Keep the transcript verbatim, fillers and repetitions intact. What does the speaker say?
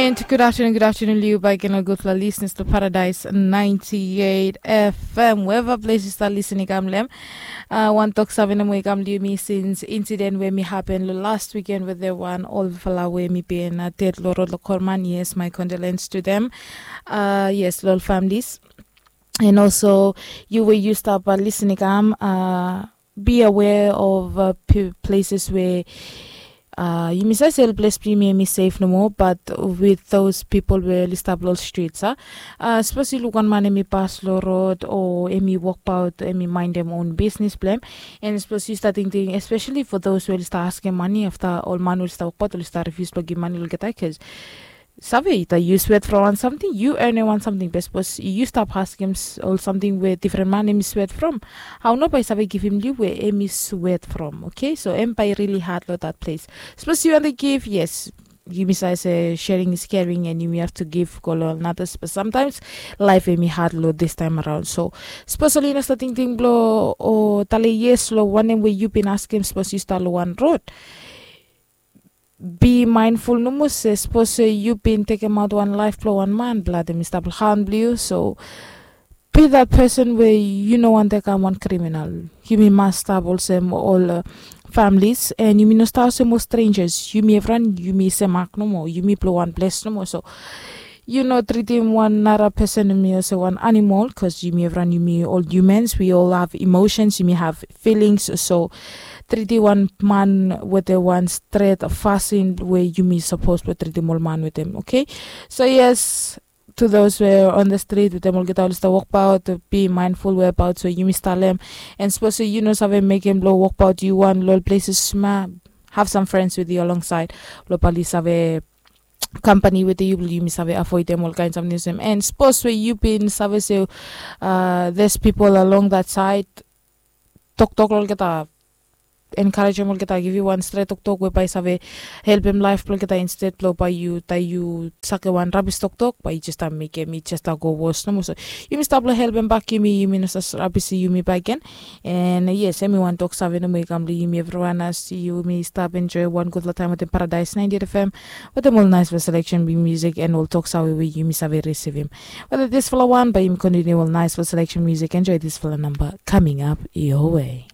And good afternoon, good afternoon, Liu by Gutla listeners to Paradise ninety-eight F M. Wherever place you start listening, I'm Lem. Uh, one talk seven and wake I'm Liu me since incident where me happened last weekend with the one all fella where me being a dead Loro Lokorman. Yes, my condolences to them. Uh, yes, lol families. And also, you will use up uh, listening, um, uh, be aware of uh, p- places where Uh, you miss us place premium is safe no more, but with those people where list up little streets, huh? Uh, especially look on man me pass low road or me walk out, me mind them own business plan, and especially starting thing, especially for those who start asking money after all man will start pot will start refuse to give money will get because. Sabe, you sweat from something, you earn one something best, but you stop asking or something where different man em sweat from. How no by sabe give him you where em sweat from, okay? So empire really hard lot that place. Suppose you want to give, yes. You miss I say sharing is caring and you have to give color another but sometimes life em hard load this time around. So especially in a starting thing blow or tale yes lo one way you been asking suppose you start one road. Be mindful no more suppose you been taking out one life for one man blood and Mister Khan blue so be that person where you know one take one criminal you may must stab also all uh, families and you may not start some more strangers you may run you may say mark no more you may blow one bless no more so you know treating one another person and me also one animal because you may run you may all humans we all have emotions you may have feelings so treating one man with the one straight fasting where you may supposed to treat all man with them, okay? So yes, to those who are on the street with them all get all to walk out, to be mindful where about so you may start them and suppose you know something make them blow walk out you want little places ma have some friends with you alongside. Lo police have a company with you you miss have avoid them all kinds of news and suppose where you been service uh there's people along that side talk talk all get up encourage them all get give you one straight talk talk where by save help him life plug get instead blow by you that you suck one rubbish talk talk by just uh, make me just uh, go worse no so you must stop help him back you me you mean as rubbish you me back again and uh, yes everyone talk save no make come you me everyone as see you me stop enjoy one good time with the Paradise ninety-eight F M with them all nice for selection be music and all talk save we you me save receive him whether this for one by him continue all nice for selection music enjoy this for number coming up your way.